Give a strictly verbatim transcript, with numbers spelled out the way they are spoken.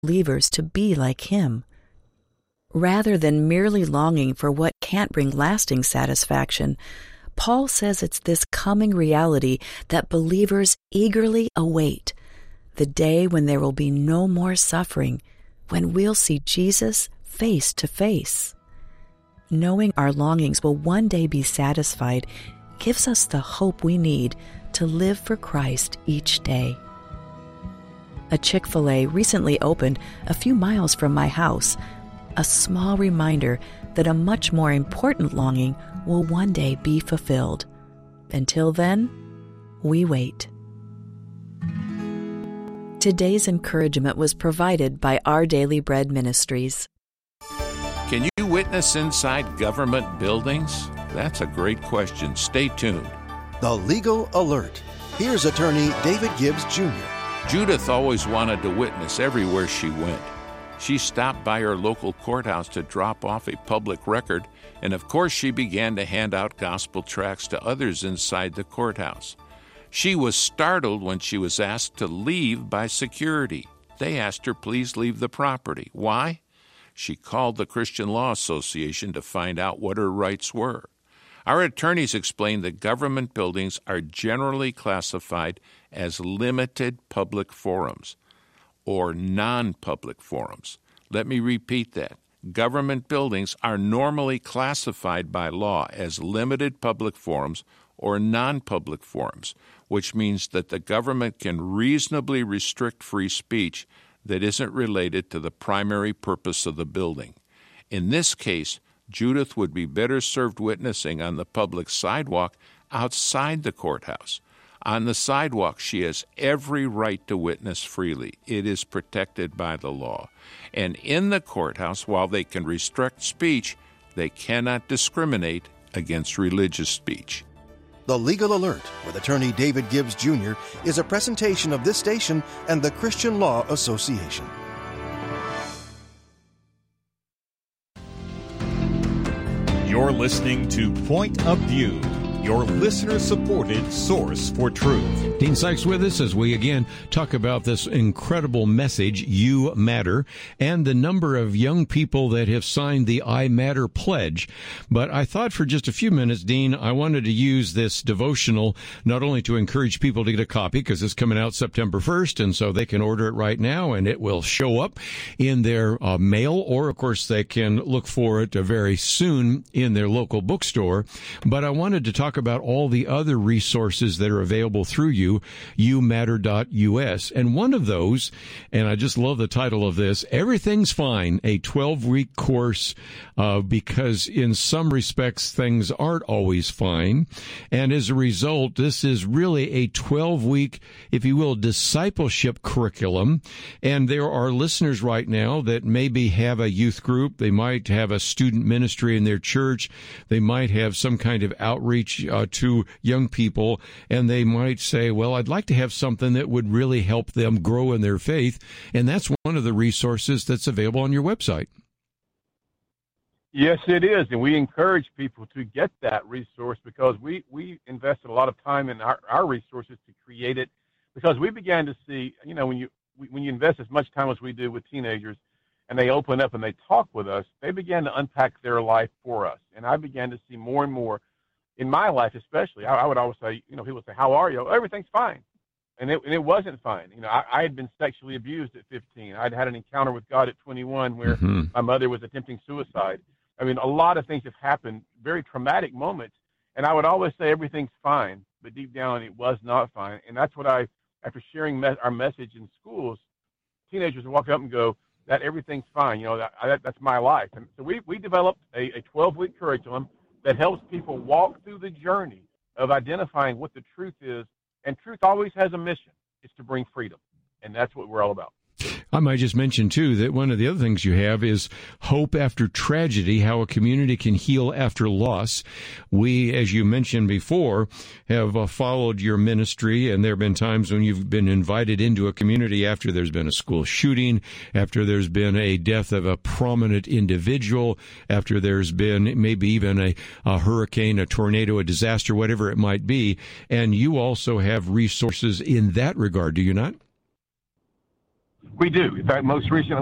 believers to be like Him. Rather than merely longing for what can't bring lasting satisfaction, Paul says it's this coming reality that believers eagerly await, the day when there will be no more suffering, when we'll see Jesus face to face. Knowing our longings will one day be satisfied gives us the hope we need to live for Christ each day. A Chick-fil-A recently opened a few miles from my house, a small reminder that a much more important longing will one day be fulfilled. Until then, we wait. Today's encouragement was provided by Our Daily Bread Ministries. Can you witness inside government buildings? That's a great question. Stay tuned. The Legal Alert. Here's attorney David Gibbs Junior Judith always wanted to witness everywhere she went. She stopped by her local courthouse to drop off a public record, and of course she began to hand out gospel tracts to others inside the courthouse. She was startled when she was asked to leave by security. They asked her, please leave the property. Why? She called the Christian Law Association to find out what her rights were. Our attorneys explained that government buildings are generally classified as limited public forums or non-public forums. Let me repeat that. Government buildings are normally classified by law as limited public forums or non-public forums, which means that the government can reasonably restrict free speech that isn't related to the primary purpose of the building. In this case, Judith would be better served witnessing on the public sidewalk outside the courthouse. On the sidewalk, she has every right to witness freely. It is protected by the law. And in the courthouse, while they can restrict speech, they cannot discriminate against religious speech. The Legal Alert with attorney David Gibbs Junior is a presentation of this station and the Christian Law Association. You're listening to Point of View, your listener-supported source for truth. Dean Sykes with us as we again talk about this incredible message, You Matter, and the number of young people that have signed the I Matter pledge. But I thought for just a few minutes, Dean, I wanted to use this devotional not only to encourage people to get a copy, because it's coming out September first, and so they can order it right now, and it will show up in their uh, mail, or, of course, they can look for it uh, very soon in their local bookstore. But I wanted to talk about all the other resources that are available through you, you matter dot U S. And one of those, and I just love the title of this, Everything's Fine, a twelve-week course, uh, because in some respects things aren't always fine. And as a result, this is really a twelve-week, if you will, discipleship curriculum. And there are listeners right now that maybe have a youth group, they might have a student ministry in their church, they might have some kind of outreach uh, to young people, and they might say, well, I'd like to have something that would really help them grow in their faith, and that's one of the resources that's available on your website. Yes, it is, and we encourage people to get that resource because we, we invested a lot of time in our, our resources to create it, because we began to see, you know, when you when you invest as much time as we do with teenagers, and they open up and they talk with us, they began to unpack their life for us, and I began to see more and more in my life, especially. I, I would always say, you know, people would say, "How are you?" "Oh, everything's fine," and it, and it wasn't fine. You know, I, I had been sexually abused at fifteen. I'd had an encounter with God at twenty-one where mm-hmm. my mother was attempting suicide. I mean, a lot of things have happened, very traumatic moments, and I would always say everything's fine, but deep down it was not fine. And that's what I, after sharing me- our message in schools, teenagers would walk up and go, "That everything's fine. You know, that, that that's my life." And so we we developed a, a twelve-week curriculum that helps people walk through the journey of identifying what the truth is. And truth always has a mission. It's to bring freedom. And that's what we're all about. I might just mention, too, that one of the other things you have is Hope After Tragedy, how a community can heal after loss. We, as you mentioned before, have uh, followed your ministry, and there have been times when you've been invited into a community after there's been a school shooting, after there's been a death of a prominent individual, after there's been maybe even a, a hurricane, a tornado, a disaster, whatever it might be. And you also have resources in that regard, do you not? We do. In fact, most recently,